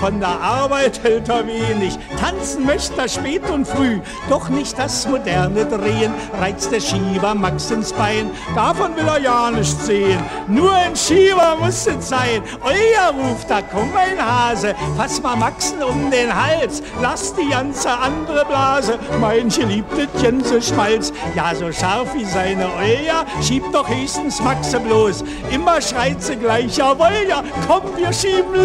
von der Arbeit hält er wenig. Tanzen möchte er spät und früh, doch nicht das moderne Drehen reizt der Schieber Max ins Bein. Davon will er ja nicht sehen, nur ein Schieber muss es sein. Euer ruft, da komm mein Hase, fass mal Maxen um den Hals, lass die ganze andere Blase, mein geliebtes Gänseschmalz. Ja, so scharf wie seine Euer, schiebt doch höchstens Maxe bloß. Immer schreit sie gleich, jawohl, ja, komm, wir schieben